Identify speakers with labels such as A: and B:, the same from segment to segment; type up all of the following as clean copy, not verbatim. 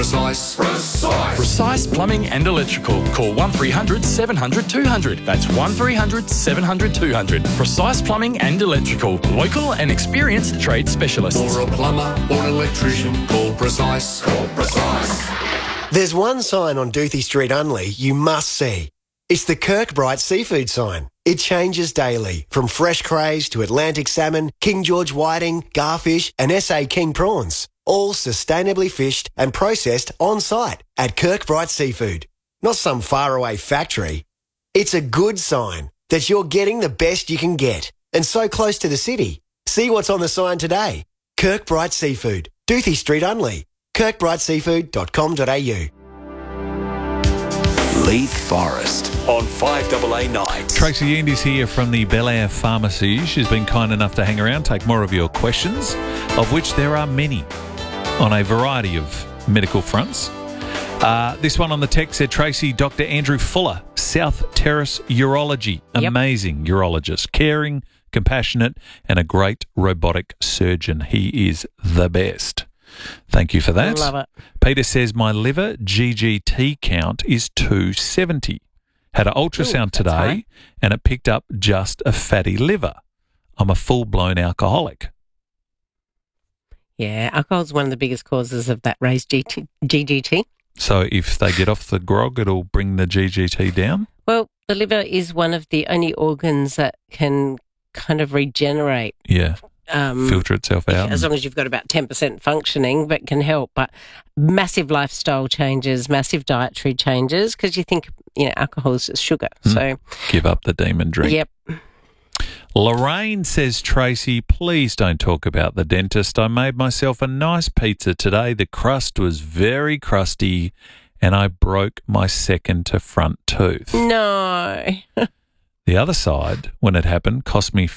A: Precise.
B: Precise Plumbing and Electrical. Call 1300 700 200. That's 1300 700 200. Precise Plumbing and Electrical. Local and experienced trade specialists.
A: For a plumber or an electrician, call Precise.
C: There's one sign on Doothie Street, Unley, you must see. It's the Kirkbrite seafood sign. It changes daily, from fresh crays to Atlantic salmon, King George whiting, garfish and SA King prawns. All sustainably fished and processed on site at Kirkbrite Seafood. Not some faraway factory. It's a good sign that you're getting the best you can get and so close to the city. See what's on the sign today. Kirkbrite Seafood, Doothie Street, Unley. kirkbriteseafood.com.au.
D: Leith Forest on 5AA Night.
E: Tracy Yandy's here from the Bel Air Pharmacy. She's been kind enough to hang around, take more of your questions, of which there are many on a variety of medical fronts. This one on the text said, Tracy, Dr. Andrew Fuller, South Terrace Urology.
F: Yep.
E: Amazing urologist, caring, compassionate, and a great robotic surgeon. He is the best. Thank you for that.
F: Love it.
E: Peter says, my liver GGT count is 270. Had an ultrasound today
F: high.
E: and it picked up just a fatty liver. I'm a full-blown alcoholic.
F: Yeah, alcohol is one of the biggest causes of that raised GGT.
E: So if they get off the grog, it'll bring the GGT down?
F: Well, the liver is one of the only organs that can kind of regenerate.
E: Yeah. Filter itself out.
F: As long as you've got about 10% functioning, but can help. But massive lifestyle changes, massive dietary changes, because you think, alcohol is just sugar. So
E: give up the demon drink.
F: Yep.
E: Lorraine says, Tracy, please don't talk about the dentist. I made myself a nice pizza today. The crust was very crusty and I broke my second to front tooth.
F: No.
E: The other side, when it happened, cost me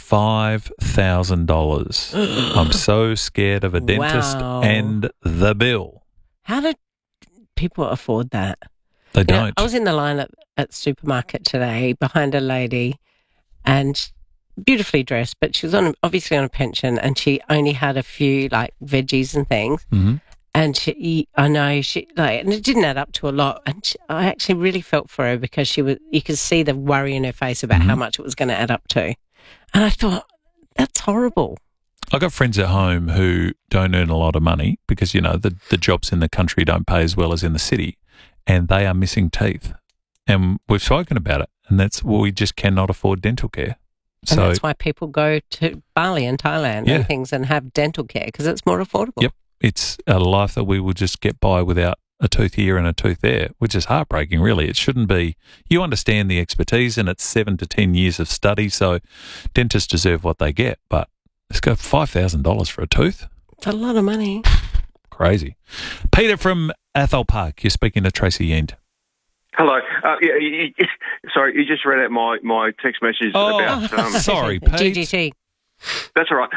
E: $5,000. I'm so scared of a dentist and the bill.
F: How do people afford that?
E: They don't.
F: I was in the line at supermarket today behind a lady and beautifully dressed, but she was obviously on a pension and she only had a few veggies and things.
E: Mm-hmm.
F: And and it didn't add up to a lot. And I actually really felt for her because you could see the worry in her face about how much it was going to add up to. And I thought, that's horrible.
E: I've got friends at home who don't earn a lot of money because, the jobs in the country don't pay as well as in the city, and they are missing teeth. And we've spoken about it, and we just cannot afford dental care.
F: And that's why people go to Bali and Thailand and things and have dental care because it's more affordable.
E: Yep. It's a life that we will just get by without a tooth here and a tooth there, which is heartbreaking, really. It shouldn't be. You understand the expertise, and it's 7 to 10 years of study, so dentists deserve what they get. But let's go $5,000 for a tooth.
F: It's a lot of money.
E: Crazy. Peter from Athol Park, you're speaking to Tracy Yend.
G: Hello. Sorry, you just read out my text message about...
E: sorry, Pete.
F: GGT.
G: That's all right.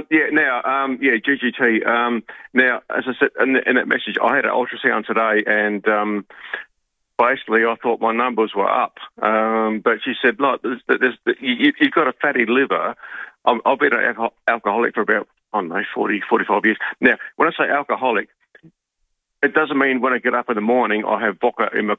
G: GGT. Now, as I said in that message, I had an ultrasound today and basically I thought my numbers were up. But she said, look, you've got a fatty liver. I've been an alcoholic for about, 40, 45 years. Now, when I say alcoholic, it doesn't mean when I get up in the morning I have vodka in my